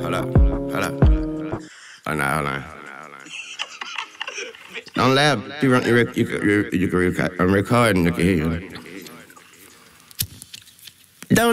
Hold up. Hold up. Oh, nah, hold on. Don't laugh. You can record. I'm recording. You can hear you.